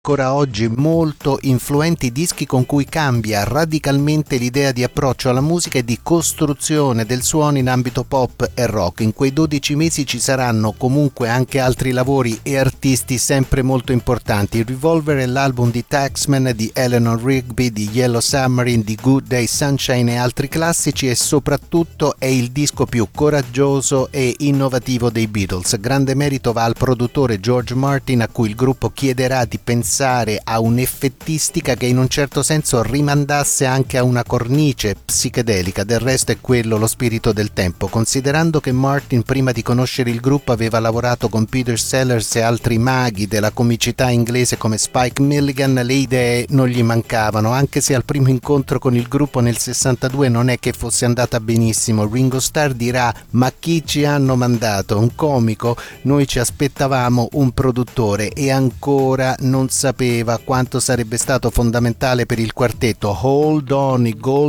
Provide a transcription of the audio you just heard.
Ancora oggi molto influenti, dischi con cui cambia radicalmente l'idea di approccio alla musica e di costruzione del suono in ambito pop e rock. In quei 12 mesi ci saranno comunque anche altri lavori e artisti sempre molto importanti. Il Revolver è l'album di Taxman, di Eleanor Rigby, di Yellow Submarine, di Good Day Sunshine e altri classici, e soprattutto è il disco più coraggioso e innovativo dei Beatles. Grande merito va al produttore George Martin, a cui il gruppo chiederà di pensare a un'effettistica che in un certo senso rimandasse anche a una cornice psichedelica. Del resto è quello lo spirito del tempo. Considerando che Martin prima di conoscere il gruppo aveva lavorato con Peter Sellers e altri maghi della comicità inglese come Spike Milligan, le idee non gli mancavano, anche se al primo incontro con il gruppo nel 62 non è che fosse andata benissimo. Ringo Starr dirà: ma chi ci hanno mandato? Un comico? Noi ci aspettavamo un produttore. E ancora non sapeva quanto sarebbe stato fondamentale per il quartetto. Hold On, i Gold